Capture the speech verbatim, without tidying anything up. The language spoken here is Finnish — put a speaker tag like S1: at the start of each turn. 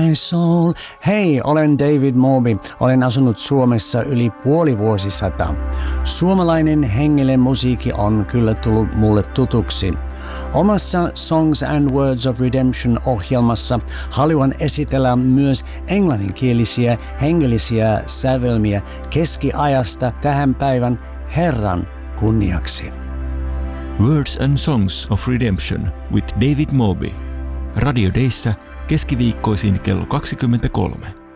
S1: my soul. Hei, olen David Moby. Olen asunut Suomessa yli puoli vuosisata. Suomalainen hengellinen musiikki on kyllä tullut mulle tutuksi. Omassa Songs and Words of Redemption -ohjelmassa haluan esitellä myös englanninkielisiä hengellisiä sävelmiä keskiajasta tähän päivän Herran kunniaksi.
S2: Words and Songs of Redemption with David Moby. Radio Dayssä keskiviikkoisin kello kaksikymmentäkolme.